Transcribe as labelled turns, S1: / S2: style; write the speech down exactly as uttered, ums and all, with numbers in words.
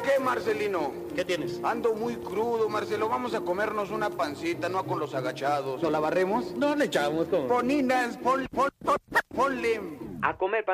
S1: qué, Marcelino?
S2: ¿Qué tienes?
S1: Ando muy crudo, Marcelo. Vamos a comernos una pancita, no con los agachados.
S3: ¿No la barremos?
S2: No le echamos todo.
S1: Poninas, pon, pon, pon, ponle.
S3: A comer pan.